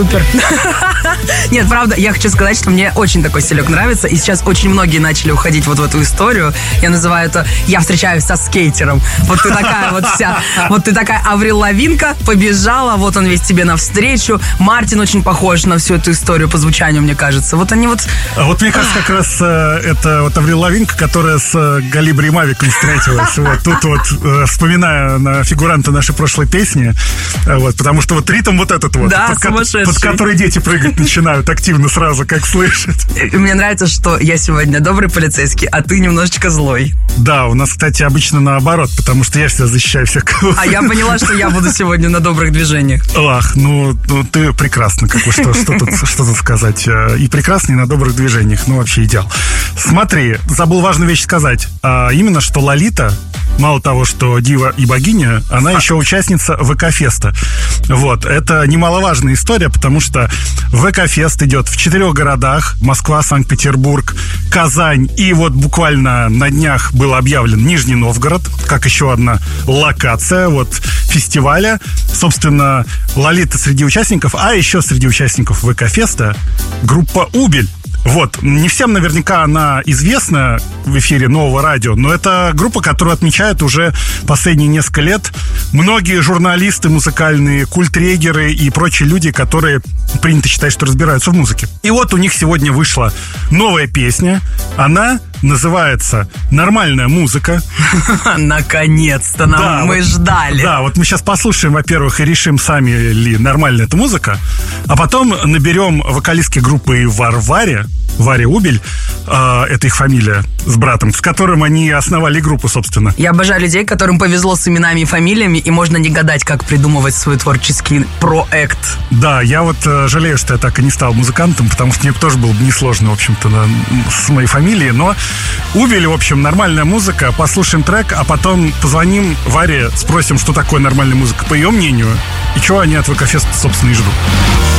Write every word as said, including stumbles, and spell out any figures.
Супер. Нет, правда, я хочу сказать, что мне очень такой стилек нравится. И сейчас очень многие начали уходить вот в эту историю. Я называю это «Я встречаюсь со скейтером». Вот ты такая вот вся, вот ты такая Аврил Лавинка, побежала, вот он весь тебе навстречу. Мартин очень похож на всю эту историю по звучанию, мне кажется. Вот они вот... А вот мне кажется, как раз э, это вот Аврил Лавинка, которая с э, Галибри Мавиком встретилась. Вот тут вот, э, вспоминая на фигуранта нашей прошлой песни, э, вот, потому что вот ритм вот этот вот, да, под, сумасшедший. под который дети прыгать начинают активно сразу, как слышат. Мне нравится, что я сегодня добрый полицейский, а ты немножечко злой. Да, у нас, кстати, обычно наоборот, потому что я всегда защищаю всех, кого... А я поняла, что я буду сегодня на добрых движениях. Ах, ну, ну ты прекрасно, как бы, что, что, тут, что тут сказать. И прекрасно, и на добрых движениях, ну, вообще идеал. Смотри, забыл важную вещь сказать. А именно, что Лолита, мало того, что дива и богиня, она еще участница ВК-феста. Вот, это немаловажная история, потому что ВК-фест идет в четырех городах: Москва, Санкт-Петербург, Казань, и вот буквально на днях был объявлен Нижний Новгород, как еще одна локация вот фестиваля. Собственно, Лолита среди участников, а еще среди участников ВК-феста группа «Убель». Вот, не всем наверняка она известна в эфире Нового радио, но это группа, которую отмечают уже последние несколько лет многие журналисты, музыкальные культрегеры и прочие люди, которые принято считать, что разбираются в музыке. И вот у них сегодня вышла новая песня. Она называется «Нормальная музыка». Наконец-то нам да, мы вот, ждали. Да, вот мы сейчас послушаем, во-первых, и решим, сами ли нормальная эта музыка, а потом наберем вокалистки группы Варваре, Варя Убель, э, это их фамилия, с братом, с которым они основали группу, собственно. Я обожаю людей, которым повезло с именами и фамилиями, и можно не гадать, как придумывать свой творческий проект. Да, я вот э, жалею, что я так и не стал музыкантом, потому что мне тоже было бы несложно, в общем-то, на, с моей фамилией, но Убель, в общем, нормальная музыка. Послушаем трек, а потом позвоним Варе, спросим, что такое нормальная музыка, по ее мнению, и чего они от ВК-феста, собственно, и ждут.